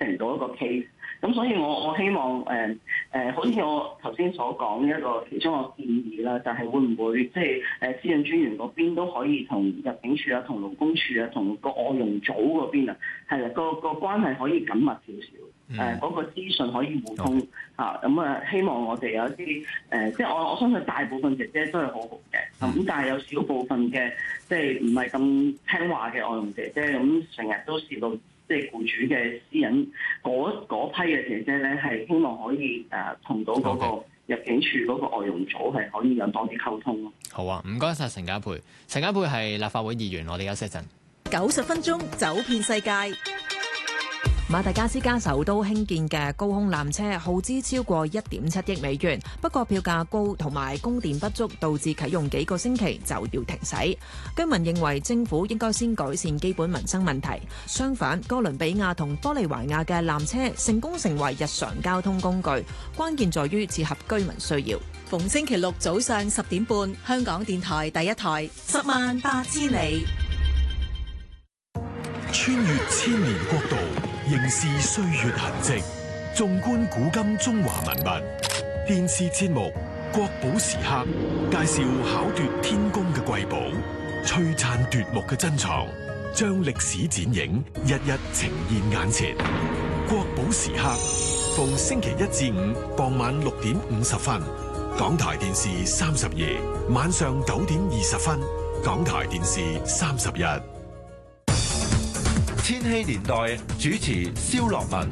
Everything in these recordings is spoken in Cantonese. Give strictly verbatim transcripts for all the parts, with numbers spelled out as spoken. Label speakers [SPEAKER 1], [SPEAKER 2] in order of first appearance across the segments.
[SPEAKER 1] 成到一個 case。咁所以我我希望誒誒、呃，好似我頭先所講一個其中一個建議啦，就係、是、會唔會即係誒私隱專員嗰邊都可以同入境處啊、同勞工處啊、同個外傭組嗰邊啊，係啦，個個關係可以緊密少少，誒、呃、嗰、那個資訊可以互通嚇。咁啊，希望我哋有一啲誒、呃，即係我我相信大部分姐姐都係好好嘅，咁、嗯、但係有少部分嘅即係唔係咁聽話嘅外傭姐姐，咁成日都試到。即係僱主嘅私隱嗰批嘅姐姐咧，係希望可以誒同到嗰個入境處嗰個外傭組係可以有多啲溝通咯。
[SPEAKER 2] 好啊，唔該晒陳家珮。陳家珮係立法會議員，我哋休息一陣。
[SPEAKER 3] 九十分鐘走遍世界。馬達加斯加首都興建嘅高空纜車耗資超過一點七億美元，不過票價高同埋供電不足，導致啟用幾個星期就要停駛。居民認為政府應該先改善基本民生問題。相反，哥倫比亞同玻利維亞嘅纜車成功成為日常交通工具，關鍵在於切合居民需要。
[SPEAKER 4] 逢星期六早上十點半，香港電台第一台，十萬八千里，
[SPEAKER 5] 穿越千年國度，凝視歲月痕跡，縱觀古今中華文物。電視節目《國寶時刻》介紹巧奪天工嘅瑰寶，璀璨奪目嘅珍藏，將歷史剪影日日呈現眼前。《國寶時刻》逢星期一至五傍晚六點五十分，港台電視三十二晚上九點二十分，港台電視三十一。
[SPEAKER 6] 千禧年代主持蕭樂文。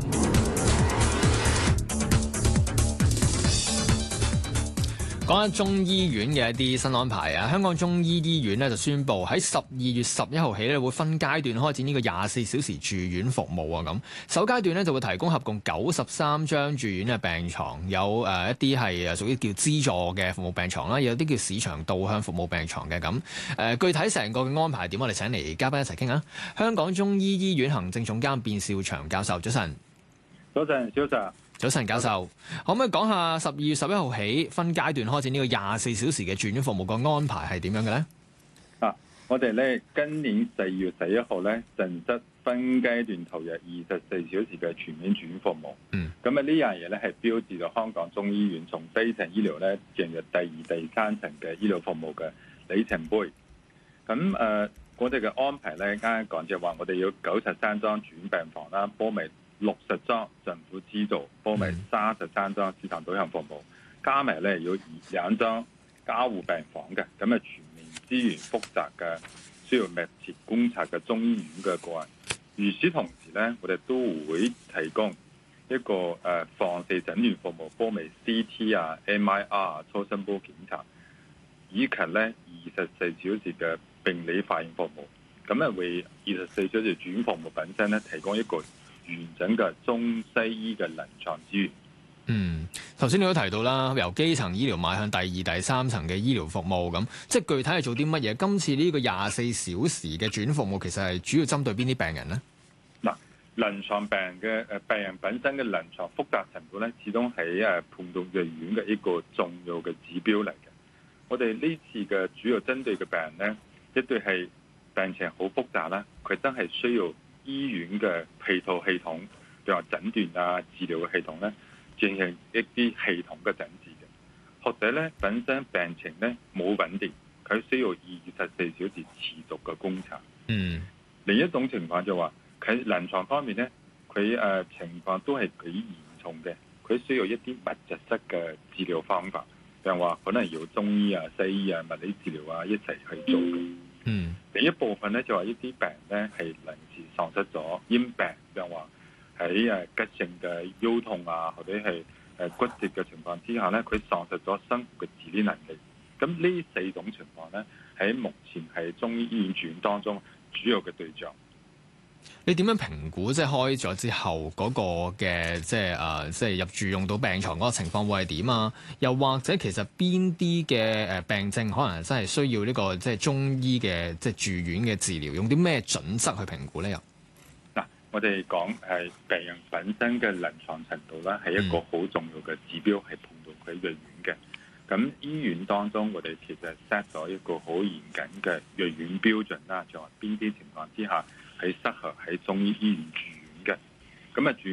[SPEAKER 2] 講下中醫院嘅一啲新安排啊！香港中醫醫院咧就宣布喺十二月十一號起咧會分階段開展呢個廿四小時住院服務啊！咁首階段咧就會提供合共九十三張住院嘅病床，有誒一啲係誒屬於叫資助嘅服務病床啦，有啲叫市場導向服務病床嘅咁誒。具體成個嘅安排點，我哋請嚟嘉賓一齊傾下。香港中醫醫院行政總監卞兆祥教授，早晨。
[SPEAKER 7] 早晨，早晨。
[SPEAKER 2] 早晨，教授，可唔可以講下十二月十一號起分階段開展呢個廿四小時嘅住院服務個安排係點樣嘅咧？
[SPEAKER 7] 啊，我哋咧今年四月十一號咧，正式分階段投入二十四小時嘅全面住院服務。嗯，咁啊呢樣嘢咧係標誌咗香港中醫院從基層醫療咧進入第二、第三層嘅醫療服務嘅里程碑。咁誒、呃，我哋嘅安排咧，啱啱講就話我哋要九十三張住院病房啦，包埋六十張政府資助，包埋三十三張市場導向服務，加埋咧要兩張加護病房嘅，咁啊全面資源複雜嘅，需要密切觀察嘅中醫院嘅個案。與此同時咧，我哋都會提供一個誒放射診斷服務，包埋 C T 啊、M I R 啊、超聲波檢查，以及咧二十四小時嘅病理化驗服務。咁啊為二十四小時住院服務本身咧提供一個完整嘅中西醫嘅臨床資源。
[SPEAKER 2] 嗯，頭先你都提到啦，由基層醫療邁向第二、第三層嘅醫療服務，咁即係具體係做啲乜嘢？今次呢個廿四小時嘅住院服務，其實係主要針對邊啲病人呢？
[SPEAKER 7] 嗱，臨床病嘅誒病人本身嘅臨床複雜程度咧，始終係誒判斷藥院嘅一個重要嘅指標嚟嘅。我哋呢次嘅主要針對嘅病人咧，一對係病情好複雜啦，佢真係需要醫院嘅配套系統，譬如話診斷啊、治療嘅系統咧，進行一啲系統嘅診治嘅。或者咧本身病情咧冇穩定，佢需要二十四小時持續嘅觀察。嗯，另一種情況就話佢臨床方面咧，佢誒情況都係幾嚴重嘅，佢需要一啲密集式嘅治療方法，譬如話可能要中醫啊、西醫啊、物理治療啊一齊去做嘅。嗯，另一部分咧就話一啲病人咧係臨時喪失咗因病，就話喺誒急性嘅腰痛啊，或者係誒骨折嘅情況之下咧，佢喪失咗生活嘅自理能力。咁呢四種情況咧，喺目前係中醫醫院住院當中主要嘅對象。
[SPEAKER 2] 你點樣評估即係開咗之後嗰個嘅即係誒即係入住用到病床嗰個情況會係點啊？又或者其實邊啲嘅誒病症可能真係需要呢個即係中醫嘅即係住院嘅治療？用啲咩準則去評估咧？又
[SPEAKER 7] 嗱，我哋講係病人本身嘅臨床程度咧，係一個好重要嘅指標，係碰到佢嘅院嘅。咁醫院當中，我哋其實 set 咗一個好嚴謹嘅藥院標準啦，就話邊啲情況之下係適合喺中醫醫院住院嘅。咁啊住